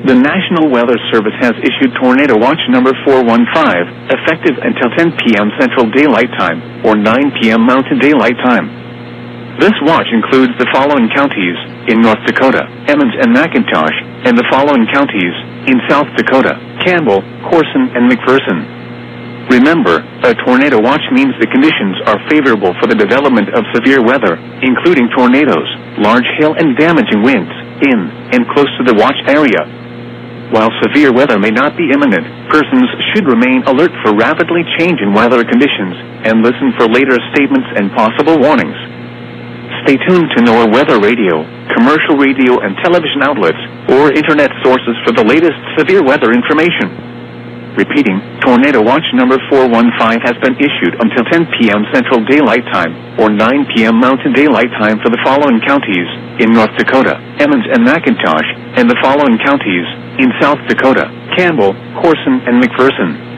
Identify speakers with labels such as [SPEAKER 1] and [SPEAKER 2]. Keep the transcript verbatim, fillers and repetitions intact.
[SPEAKER 1] The National Weather Service has issued Tornado Watch number four one five, effective until ten p m Central Daylight Time, or nine p m Mountain Daylight Time. This watch includes the following counties in North Dakota: Emmons and McIntosh, and the following counties in South Dakota: Campbell, Corson, and McPherson. Remember, a tornado watch means the conditions are favorable for the development of severe weather, including tornadoes, large hail, and damaging winds in and close to the watch area. While severe weather may not be imminent, persons should remain alert for rapidly changing weather conditions and listen for later statements and possible warnings. Stay tuned to NOAA Weather Radio, commercial radio and television outlets, or internet sources for the latest severe weather information. Repeating, Tornado Watch number four one five has been issued until ten p m Central Daylight Time, or nine p m Mountain Daylight Time for the following counties in North Dakota: Emmons and McIntosh, and the following counties in South Dakota: Campbell, Corson, and McPherson.